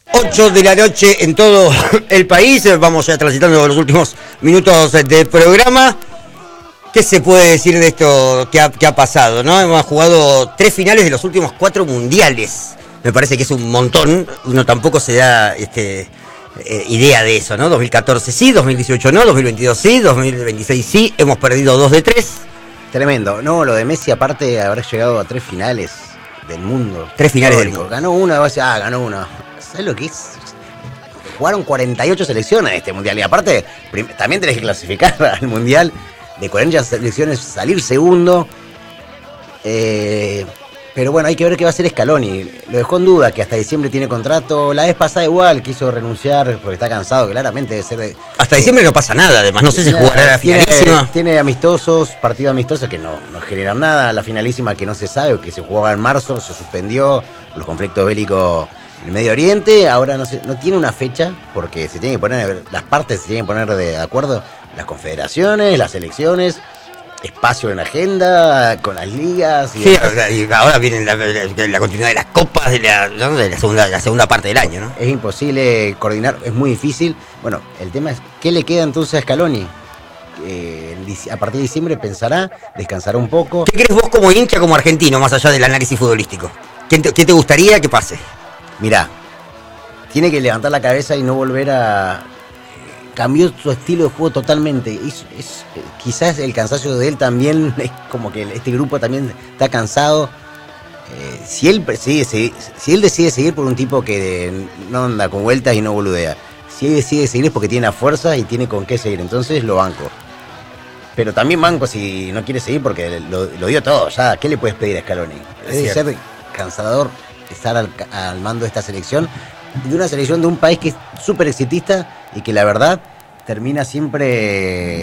8 de la noche en todo el país. Vamos ya transitando los últimos minutos del programa. ¿Qué se puede decir de esto que ha pasado, no? Hemos jugado 3 finales de los últimos 4 mundiales. Me parece que es un montón. Uno tampoco se da idea de eso, ¿no? 2014 sí, 2018 no, 2022 sí, 2026 sí. Hemos perdido 2 de 3. Tremendo. No, lo de Messi, aparte de haber llegado a 3 finales del mundo. 3 finales del mundo. Ganó una, ganó una. ¿Sabes lo que es? Jugaron 48 selecciones en este mundial. Y aparte, también tenés que clasificar al mundial. De 40 selecciones, salir segundo. Pero bueno, hay que ver qué va a hacer Scaloni. Lo dejó en duda, que hasta diciembre tiene contrato. La vez pasada igual quiso renunciar porque está cansado, claramente de ser... Hasta diciembre no pasa nada, además, no sé si jugará la finalísima. Tiene amistosos, partidos amistosos que no generan nada. La finalísima que no se sabe, que se jugaba en marzo, se suspendió. Los conflictos bélicos en el Medio Oriente. Ahora no tiene una fecha porque se tienen que poner, las partes se tienen que poner de acuerdo. Las confederaciones, las selecciones, espacio en la agenda, con las ligas. Sí, y ahora viene la continuidad de las copas de la segunda parte del año, ¿no? Es imposible coordinar, es muy difícil. Bueno, el tema es, ¿qué le queda entonces a Scaloni? A partir de diciembre pensará, descansará un poco. ¿Qué crees vos como hincha, como argentino, más allá del análisis futbolístico? ¿Qué te gustaría que pase? Mirá, tiene que levantar la cabeza y no volver a... Cambió su estilo de juego totalmente. Quizás el cansancio de él también, es como que este grupo también está cansado. Si él decide seguir por un tipo que no anda con vueltas y no boludea, si él decide seguir es porque tiene la fuerza y tiene con qué seguir, entonces lo banco. Pero también banco si no quiere seguir porque lo dio todo ya. ¿Qué le puedes pedir a Scaloni? Debe ser cansador estar al mando de esta selección, de una selección de un país que es súper exitista y que la verdad termina siempre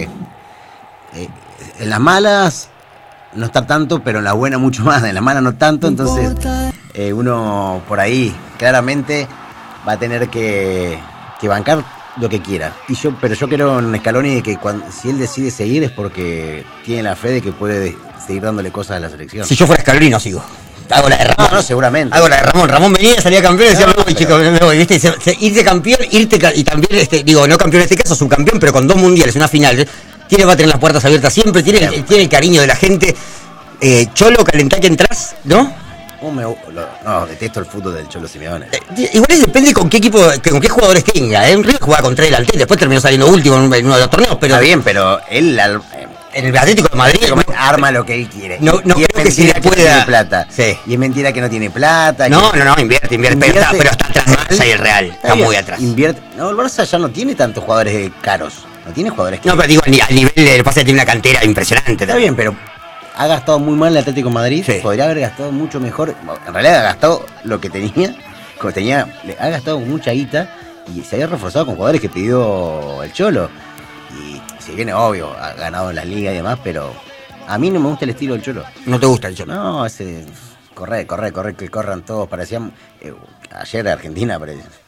en las malas no está tanto, pero en las buenas mucho más, en las malas no tanto. Entonces uno por ahí claramente va a tener que bancar lo que quiera. Pero yo creo en Scaloni de que si él decide seguir es porque tiene la fe de que puede seguir dándole cosas a la selección. Si yo fuera Scaloni no sigo. Hago la de Ramón. No, seguramente. Hago la de Ramón. Ramón venía, salía campeón y decía, me voy, chicos, me voy. ¿Viste? Irte campeón, y también, no campeón en este caso, subcampeón, pero con 2 mundiales, una final. Va a tener las puertas abiertas siempre, tiene el cariño de la gente. Cholo, calentá que entras, ¿no? No, detesto el fútbol del Cholo Simeone. Igual depende con qué equipo, con qué jugadores tenga. Un River jugaba con 3 delanteros, después terminó saliendo último en uno de los torneos. Pero está bien, pero él... En el Atlético de Madrid arma lo que él quiere. No creo que si le pueda... No tiene plata. Sí. Y es mentira que no tiene plata. No, invierte. Pero está atrás del Barça y el Real. Está muy atrás. Invierte. No, el Barça ya no tiene tantos jugadores caros. No tiene jugadores caros. No, pero digo, al nivel del pase tiene una cantera impresionante. Está bien, pero ha gastado muy mal el Atlético de Madrid. Sí. Podría haber gastado mucho mejor. En realidad ha gastado lo que tenía. Ha gastado mucha guita y se había reforzado con jugadores que pidió el Cholo. Y si viene obvio, ha ganado en la liga y demás, pero a mí no me gusta el estilo del Cholo. ¿No te gusta el Cholo? No, ese correr, que corran todos, parecían ayer Argentina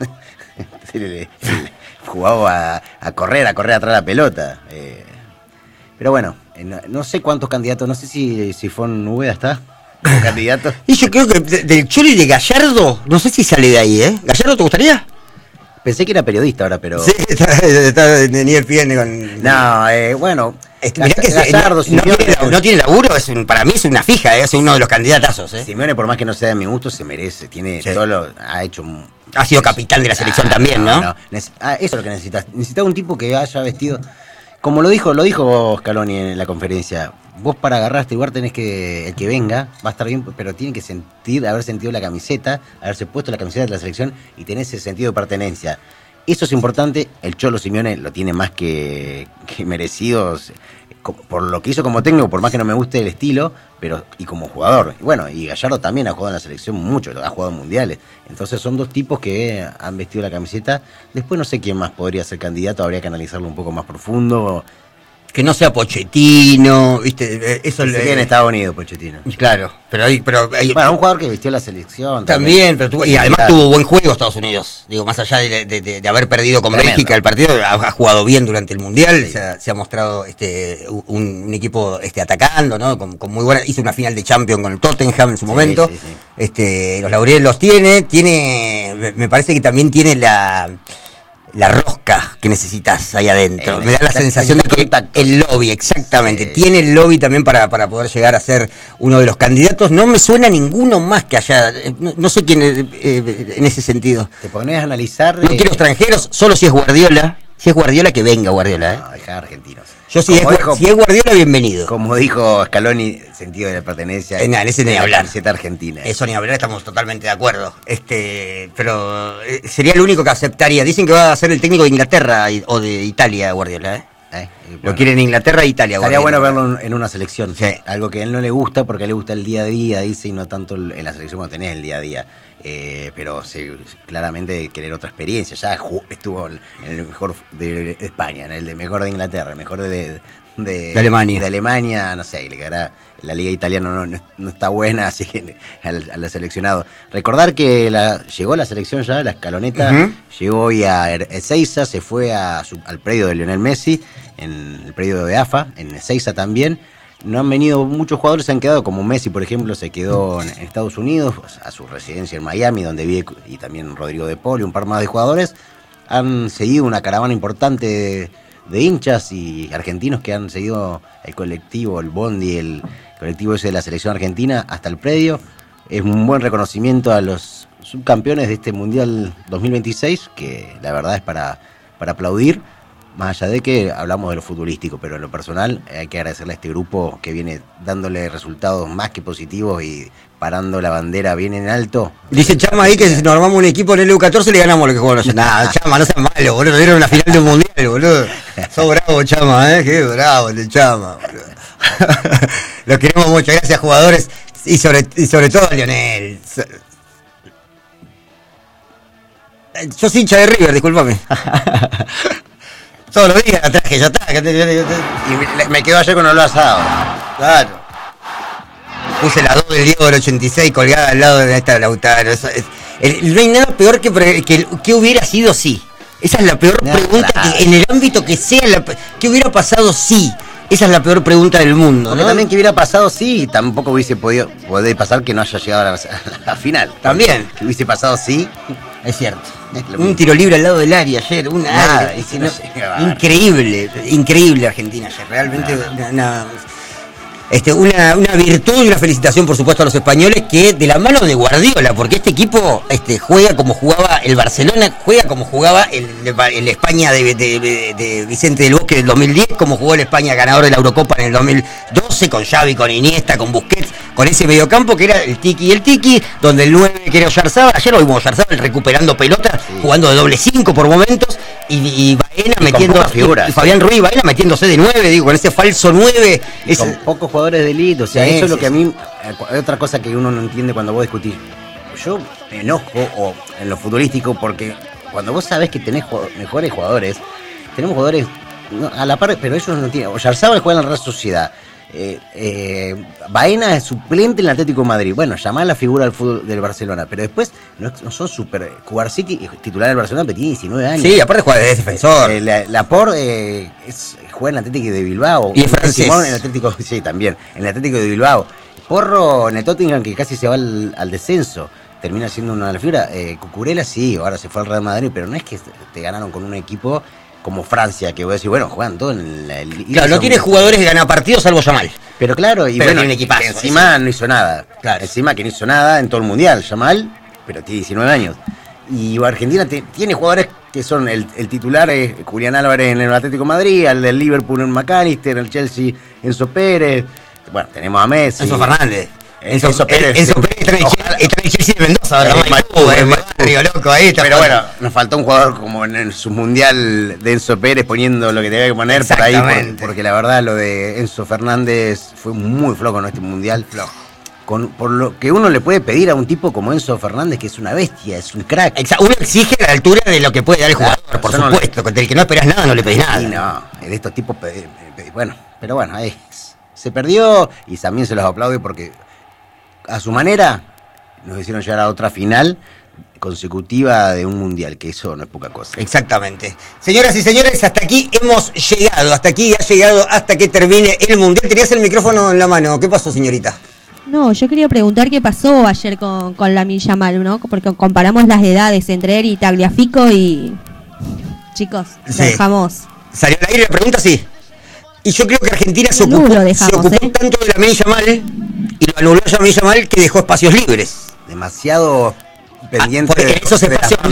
jugaba a correr atrás de la pelota. Pero bueno, no sé cuántos candidatos, no sé si Fon Úbeda está como candidato. Y yo creo que del Cholo y de Gallardo, no sé si sale de ahí, ¿eh? ¿Gallardo te gustaría? Pensé que era periodista ahora, pero... Sí, está de nivel bien con... No, bueno... Mirá que Gallardo, no tiene laburo, para mí es una fija, es uno de los candidatazos. Simeone, por más que no sea de mi gusto, se merece. Tiene solo... Ha sido capitán de la selección también, ¿no? Eso es lo que necesitas. Necesitas un tipo que haya vestido... Como lo dijo Scaloni en la conferencia, vos para agarrar este lugar tenés que... El que venga va a estar bien, pero tiene que haber sentido la camiseta, haberse puesto la camiseta de la selección y tener ese sentido de pertenencia. Eso es importante. El Cholo Simeone lo tiene más que merecido por lo que hizo como técnico, por más que no me guste el estilo, pero y como jugador. Y bueno, y Gallardo también ha jugado en la selección mucho, ha jugado en mundiales. Entonces son 2 tipos que han vestido la camiseta. Después no sé quién más podría ser candidato, habría que analizarlo un poco más profundo. que no sea Pochettino, ¿viste? Eso se queda en Estados Unidos, Pochettino. Claro, pero hay, bueno, un jugador que vistió la selección. También, pero y además tuvo buen juego Estados Unidos. Digo, más allá de haber perdido con Bélgica el partido, ha jugado bien durante el Mundial, sí. Se ha mostrado un equipo atacando, ¿no? Con muy buena, hizo una final de Champions con el Tottenham en su momento. Sí, sí. Los laureles los tiene, me parece que también tiene la rosca que necesitas ahí adentro. Me da la sensación de que el lobby, exactamente, sí. Tiene el lobby también para poder llegar a ser uno de los candidatos. No me suena ninguno más que allá, no sé quién en ese sentido. Te pones a analizar... No quiero extranjeros, solo si es Guardiola. Si es Guardiola, que venga Guardiola. No, deja argentinos. Yo si es Guardiola, bienvenido. Como dijo Scaloni, sentido de la pertenencia. Ese ni hablar. Camiseta argentina. Eso ni hablar, estamos totalmente de acuerdo. Pero sería el único que aceptaría. Dicen que va a ser el técnico de Inglaterra o de Italia, Guardiola, Bueno, lo quiere en Inglaterra e Italia. Estaría bueno verlo en una selección. Sí. Algo que a él no le gusta, porque a él le gusta el día a día, dice, y no tanto en la selección cuando tenés el día a día. Pero sí, claramente querer otra experiencia. Ya estuvo en el mejor de España, en el de mejor de Inglaterra, el mejor de Alemania. De Alemania, no sé, le quedará. La liga italiana no está buena, así que al seleccionado. Recordar que llegó la selección ya, la escaloneta, llegó hoy a Ezeiza, se fue al predio de Lionel Messi, en el predio de AFA, en Ezeiza también. No han venido muchos jugadores, se han quedado, como Messi, por ejemplo, se quedó en Estados Unidos, a su residencia en Miami, donde vive, y también Rodrigo de Paul y un par más de jugadores. Han seguido una caravana importante de hinchas y argentinos que han seguido el colectivo, el bondi, el colectivo ese de la selección argentina hasta el predio. Es un buen reconocimiento a los subcampeones de este Mundial 2026, que la verdad es para aplaudir. Más allá de que hablamos de lo futbolístico, pero en lo personal hay que agradecerle a este grupo que viene dándole resultados más que positivos y parando la bandera bien en alto. Dice Chama ahí que si nos armamos un equipo en el EU14 le ganamos lo que jugamos. Nada, Chama, no seas malo, boludo. Nos dieron una final de un mundial, boludo. Sos bravo, Chama, qué bravo el Chama, boludo. Lo queremos mucho, gracias jugadores y sobre todo a Lionel. Yo soy hincha de River, discúlpame. Todos los días la traje, ya está. Y me quedo ayer con el asado. Claro. Puse la 2 del Diego del 86 colgada al lado de esta Lautaro. No hay nada peor que hubiera sido si. Esa es la peor pregunta que en el ámbito que sea. ¿Qué hubiera pasado si? Esa es la peor pregunta del mundo, ¿no? También que hubiera pasado sí, tampoco hubiese podido pasar que no haya llegado a la final. También. Que hubiese pasado sí. Es cierto. Un tiro libre al lado del área ayer, increíble Argentina ayer, realmente una virtud y una felicitación por supuesto a los españoles, que de la mano de Guardiola, porque este equipo juega como jugaba el Barcelona, juega como jugaba el España de Vicente del Bosque del 2010, como jugó el España ganador de la Eurocopa en el 2012, con Xavi, con Iniesta, con Busquets, con ese mediocampo que era el tiki, donde el 9 que era Oyarzabal, ayer lo vimos Oyarzabal recuperando pelotas, jugando de doble 5 por momentos, y Baena metiendo figuras, y Fabián Ruiz Baena metiéndose de 9, digo, con ese falso 9, con pocos jugadores de elite, o sea, eso es lo que a mí, hay otra cosa que uno no entiende cuando vos discutís. Yo me enojo en lo futbolístico porque cuando vos sabés que tenés mejores jugadores, tenemos jugadores a la par, pero ellos no tienen. Oyarzabal juega en la Real Sociedad. Baena es suplente en el Atlético de Madrid. Bueno, llamá a la figura del fútbol del Barcelona, pero después no son súper. Cubarsí, titular del Barcelona, pero tiene 19 años. Sí, aparte juega de defensor. Laporte juega en el Atlético de Bilbao. Y es francés. Simón en el Atlético, sí, también. En el Atlético de Bilbao. Porro en el Tottenham, que casi se va al descenso. Termina siendo una de las figuras. Cucurella sí, ahora se fue al Real Madrid, pero no es que te ganaron con un equipo como Francia, que voy a decir, bueno, juegan todo en el claro, no tiene jugadores que ganan partidos salvo Yamal. Pero claro, y pero bueno, tiene equipazo, encima no hizo nada. Claro. Encima que no hizo nada en todo el mundial, Yamal, pero tiene 19 años. Y Argentina tiene jugadores que son el titular es Julián Álvarez en el Atlético de Madrid, el del Liverpool en McAllister, el Chelsea Enzo Pérez. Bueno, tenemos a Messi. Enzo Fernández. Enzo Pérez está en el Chelsea de Mendoza, Río loco ahí está. Pero bueno, nos faltó un jugador como en su mundial de Enzo Pérez poniendo lo que tenía que poner por ahí, porque la verdad lo de Enzo Fernández fue muy flojo en este mundial. por lo que uno le puede pedir a un tipo como Enzo Fernández, que es una bestia, es un crack. Uno exige a la altura de lo que puede dar el jugador, por supuesto. Del que no esperas nada, no le pedís nada. Sí, no, de estos tipos, bueno, pero bueno, ahí se perdió y también se los aplaude porque a su manera nos hicieron llegar a otra final consecutiva de un mundial, que eso no es poca cosa. Exactamente. Señoras y señores, hasta aquí hemos llegado, hasta que termine el mundial. Tenías el micrófono en la mano. ¿Qué pasó, señorita? No, yo quería preguntar qué pasó ayer con Lamine Yamal, ¿no? Porque comparamos las edades entre él y Tagliafico y... Chicos, lo dejamos. ¿Salió al aire la pregunta? Sí. Y yo creo que Argentina se ocupó tanto de Lamine Yamal y lo anuló a Lamine Yamal que dejó espacios libres. Demasiado pendiente en esos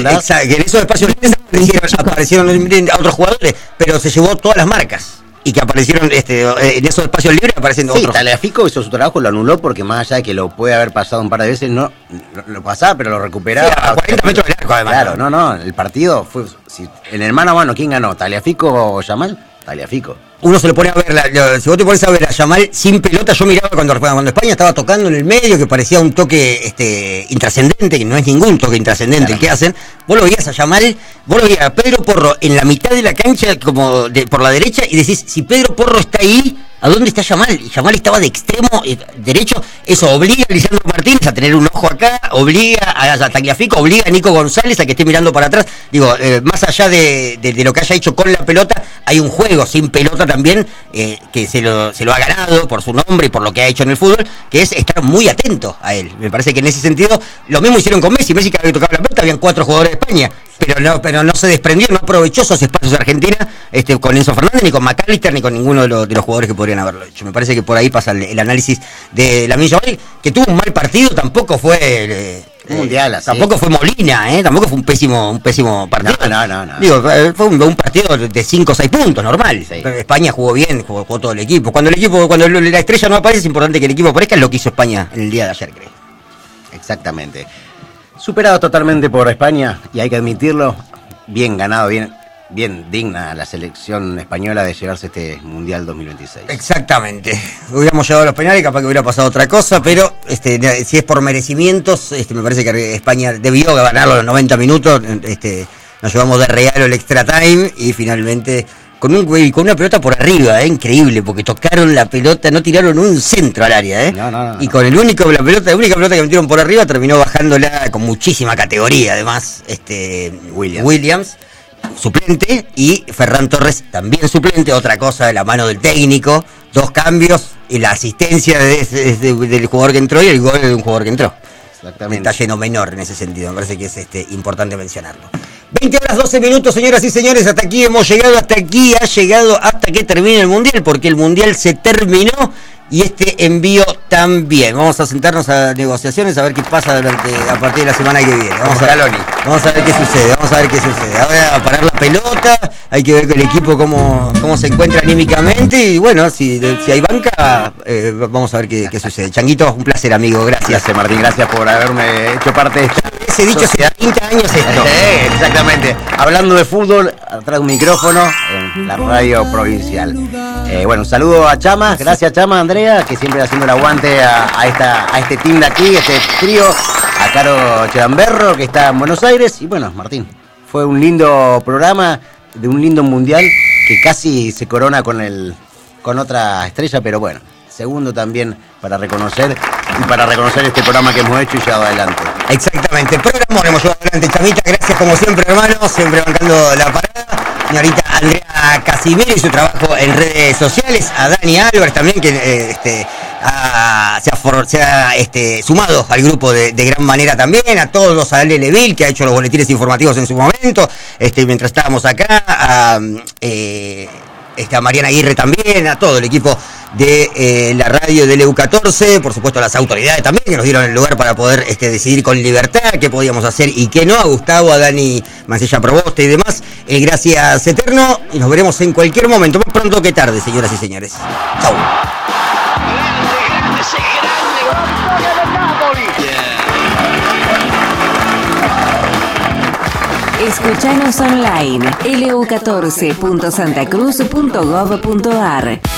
espacios libres aparecieron otros jugadores, pero se llevó todas las marcas. Y que aparecieron en esos espacios libres apareciendo otros. Sí, Tagliafico hizo su trabajo, lo anuló porque más allá de que lo puede haber pasado un par de veces, no lo pasaba, pero lo recuperaba. Sí, a 40 metros del arco, además. Claro, no, el partido fue... en el mano a mano, ¿quién ganó? ¿Tagliafico o Yamal? Tagliafico. Uno se lo pone a ver, si vos te pones a ver a Yamal sin pelota, yo miraba cuando España estaba tocando en el medio, que parecía un toque intrascendente, que no es ningún toque intrascendente el que hacen. Vos lo veías a Yamal, vos lo veías a Pedro Porro en la mitad de la cancha, por la derecha, y decís, si Pedro Porro está ahí, ¿a dónde está Yamal? Y Yamal estaba de extremo derecho. Eso obliga a Lisandro Martínez a tener un ojo acá, obliga a Tagliafico, obliga a Nico González a que esté mirando para atrás. Digo, más allá de lo que haya hecho con la pelota, hay un juego sin pelota también, que se lo ha ganado por su nombre y por lo que ha hecho en el fútbol, que es estar muy atento a él. Me parece que en ese sentido, lo mismo hicieron con Messi. Messi, que había tocado la pelota, habían 4 jugadores de España, pero no se desprendió, no aprovechó esos espacios de Argentina, con Enzo Fernández, ni con McAllister, ni con ninguno de los jugadores que podrían haberlo hecho. Me parece que por ahí pasa el análisis de Lamine Yamal, que tuvo un mal partido, tampoco fue mundial, así. Tampoco fue Molina, tampoco fue un pésimo partido. No. Digo, fue un partido de 5 o 6 puntos, normal. Sí. España jugó bien, jugó todo el equipo. Cuando la estrella no aparece, es importante que el equipo aparezca, es lo que hizo España en el día de ayer, creo. Exactamente. Superado totalmente por España, y hay que admitirlo, bien ganado, bien digna la selección española de llevarse este Mundial 2026. Exactamente. Hubiéramos llegado a los penales, capaz que hubiera pasado otra cosa, pero si es por merecimientos, me parece que España debió ganarlo a los 90 minutos. Nos llevamos de regalo el extra time y finalmente con una pelota por arriba, increíble, porque tocaron la pelota, no tiraron un centro al área, No. Y con la única pelota que metieron por arriba terminó bajándola con muchísima categoría, además, Williams, suplente, y Ferran Torres también suplente. Otra cosa de la mano del técnico, 2 cambios y la asistencia del jugador que entró y el gol de un jugador que entró. Exactamente. Detalle no menor en ese sentido, me parece que es importante mencionarlo. 20 horas 12 minutos, señoras y señores, hasta aquí hemos llegado, hasta que termine el Mundial, porque el Mundial se terminó y este envío también. Vamos a sentarnos a negociaciones, a ver qué pasa a partir de la semana que viene. Vamos a ver qué sucede. Ahora a parar la pelota, hay que ver con el equipo cómo se encuentra anímicamente, y bueno, si hay banca, vamos a ver qué sucede. Changuito, un placer, amigo, gracias. Martín, gracias por haberme hecho parte de esta... Ese dicho hace 30 años esto. Sí, exactamente. Hablando de fútbol, atrás de un micrófono en la radio provincial. Un saludo a Chama, gracias Chama, Andrea, que siempre haciendo el aguante a este team de aquí, este trío, a Caro Cheramberro, que está en Buenos Aires. Y bueno, Martín, fue un lindo programa de un lindo mundial que casi se corona con otra estrella, pero bueno, segundo también para reconocer este programa que hemos hecho y llevado adelante. Exactamente, el programa hemos llevado adelante, Chamita, gracias como siempre, hermano, siempre bancando la parada. Señorita Andrea Casimiro y su trabajo en redes sociales, a Dani Álvarez también, que se ha sumado al grupo de gran manera también, a todos los, a Ale Leville, que ha hecho los boletines informativos en su momento, mientras estábamos acá, a Mariana Aguirre también, a todo el equipo de la radio del EU14, por supuesto a las autoridades también, que nos dieron el lugar para poder decidir con libertad qué podíamos hacer y qué no, a Gustavo, a Dani Mancilla Proboste y demás, gracias eterno, y nos veremos en cualquier momento, más pronto que tarde, señoras y señores. Chau. Escuchanos online, lu14.santacruz.gov.ar.